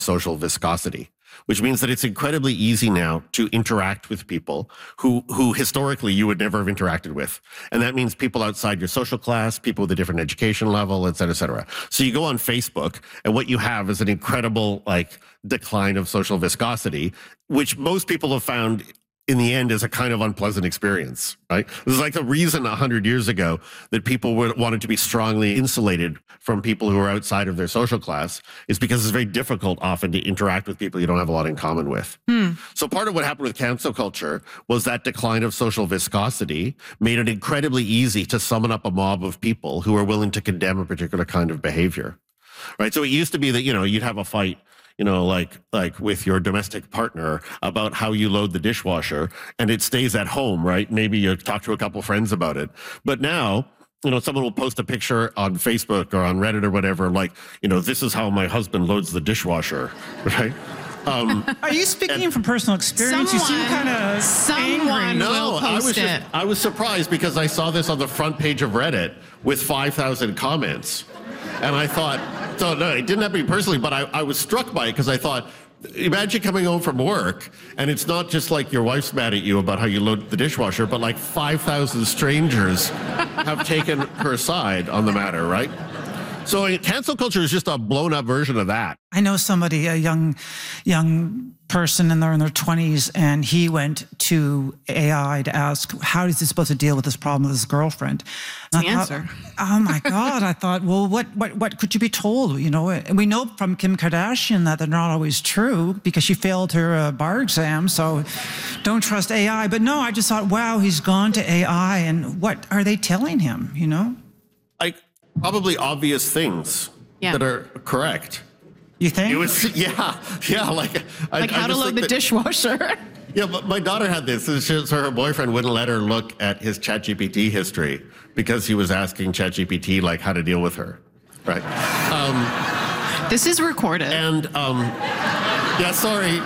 social viscosity, which means that it's incredibly easy now to interact with people who historically you would never have interacted with. And that means people outside your social class, people with a different education level, et cetera, et cetera. So you go on Facebook and what you have is an incredible decline of social viscosity, which most people have found in the end is a kind of unpleasant experience, right? This is like the reason 100 years ago that people wanted to be strongly insulated from people who are outside of their social class is because it's very difficult often to interact with people you don't have a lot in common with. So part of what happened with cancel culture was that decline of social viscosity made it incredibly easy to summon up a mob of people who are willing to condemn a particular kind of behavior, right? So it used to be that, you'd have a fight like with your domestic partner about how you load the dishwasher and it stays at home, right? Maybe you talk to a couple friends about it. But now, someone will post a picture on Facebook or on Reddit or whatever, this is how my husband loads the dishwasher, right? Are you speaking from personal experience? You seem kind of angry. No, I was surprised because I saw this on the front page of Reddit with 5,000 comments. And I thought, so no, it didn't happen to me personally, but I was struck by it because I thought, imagine coming home from work and it's not just like your wife's mad at you about how you load the dishwasher, but like 5,000 strangers have taken her side on the matter, right? So cancel culture is just a blown up version of that. I know somebody, a young person, and they're in their 20s, and he went to AI to ask, how is he supposed to deal with this problem with his girlfriend? The answer. Oh my God. I thought, well, what could you be told? And we know from Kim Kardashian that they're not always true because she failed her bar exam. So don't trust AI. But no, I just thought, wow, he's gone to AI. And what are they telling him, Probably obvious things that are correct. You think? It was, yeah. Like how to load the dishwasher. Yeah, but my daughter had this. So her boyfriend wouldn't let her look at his ChatGPT history because he was asking ChatGPT how to deal with her, right? This is recorded. And yeah, sorry.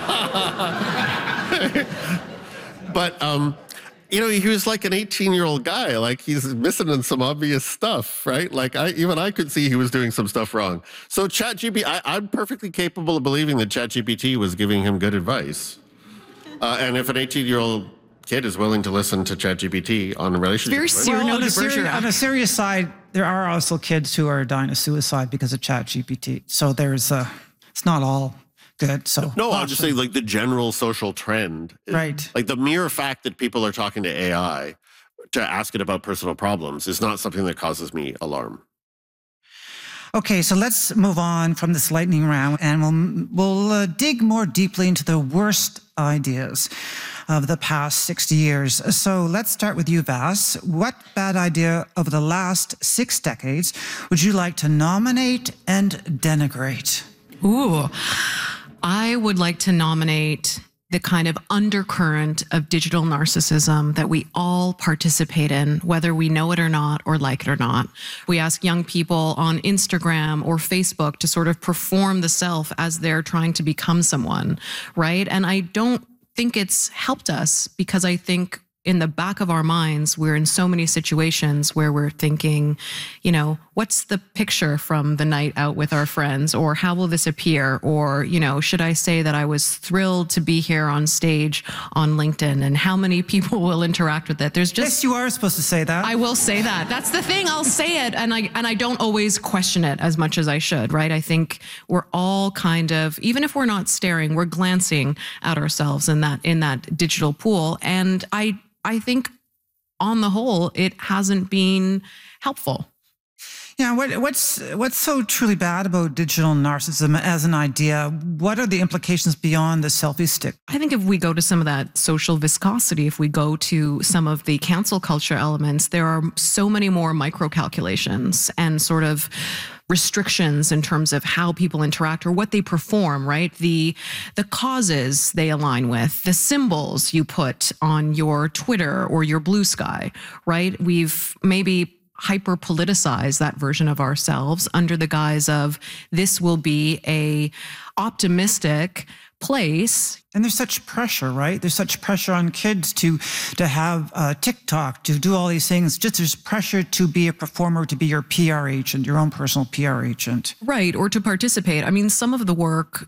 But he was like an 18-year-old guy. He's missing in some obvious stuff, right? Even I could see he was doing some stuff wrong. So ChatGPT, I'm perfectly capable of believing that ChatGPT was giving him good advice. And if an 18-year-old kid is willing to listen to ChatGPT on a relationship, very serious. On a serious side, there are also kids who are dying of suicide because of ChatGPT. So it's not all good. So no, I'll just say the general social trend, right? The mere fact that people are talking to AI to ask it about personal problems is not something that causes me alarm. Okay, so let's move on from this lightning round, and we'll dig more deeply into the worst ideas of the past 60 years. So let's start with you, Vas. What bad idea of the last 6 decades would you like to nominate and denigrate? Ooh. I would like to nominate the kind of undercurrent of digital narcissism that we all participate in, whether we know it or not, or like it or not. We ask young people on Instagram or Facebook to sort of perform the self as they're trying to become someone, right? And I don't think it's helped us because I think in the back of our minds, we're in so many situations where we're thinking, what's the picture from the night out with our friends? Or how will this appear? Or, should I say that I was thrilled to be here on stage on LinkedIn? And how many people will interact with it? There's just... Yes, you are supposed to say that. I will say that. That's the thing. I'll say it. And I don't always question it as much as I should, right? I think we're all kind of, even if we're not staring, we're glancing at ourselves in that digital pool. And I think on the whole, it hasn't been helpful. Yeah, what's so truly bad about digital narcissism as an idea? What are the implications beyond the selfie stick? I think if we go to some of that social viscosity, if we go to some of the cancel culture elements, there are so many more micro calculations and sort of restrictions in terms of how people interact or what they perform, right? The causes they align with, the symbols you put on your Twitter or your Blue Sky, right? We've maybe hyper politicize that version of ourselves under the guise of this will be a optimistic place. And there's such pressure, right? There's such pressure on kids to have TikTok, to do all these things. Just there's pressure to be a performer, to be your PR agent, your own personal PR agent. Right, or to participate. I mean, some of the work